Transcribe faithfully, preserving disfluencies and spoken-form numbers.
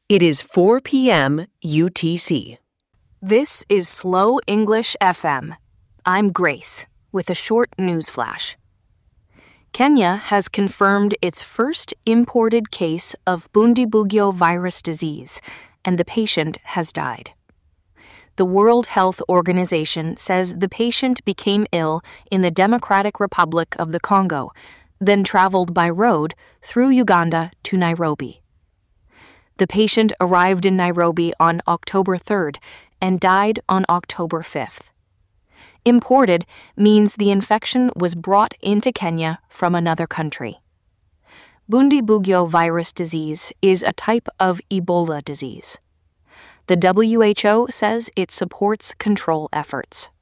It is four p m U T C. This is Slow English F M. I'm Grace with a short news flash. Kenya has confirmed its first imported case of Bundibugyo virus disease, and the patient has died. The World Health Organization says the patient became ill in the Democratic Republic of the Congo, then traveled by road through Uganda to Nairobi. The patient arrived in Nairobi on October third and died on October fifth. Imported means the infection was brought into Kenya from another country. Bundibugyo virus disease is a type of Ebola disease. The W H O says it supports control efforts.